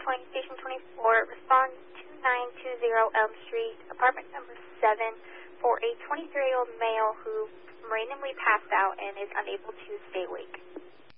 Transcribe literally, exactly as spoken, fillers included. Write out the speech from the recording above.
twenty, Station twenty-four, respond two nine two zero Elm Street, apartment number seven, for a twenty-three-year-old male who randomly passed out and is unable to stay awake.